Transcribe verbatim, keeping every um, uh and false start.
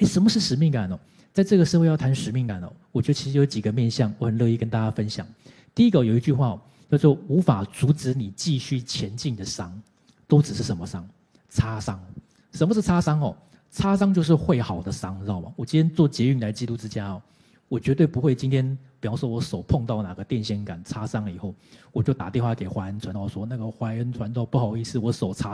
诶，什么是使命感哦？在这个社会要谈使命感哦，我觉得其实有几个面向，我很乐意跟大家分享。第一个有一句话哦，叫做无法阻止你继续前进的伤，都只是什么伤？擦伤。什么是擦伤哦？擦伤就是会好的伤，知道吗？我今天坐捷运来基督之家哦，我绝对不会今天，比方说我手碰到哪个电线杆擦伤了以后，我就打电话给华安传道说，那个华安传道不好意思，我手擦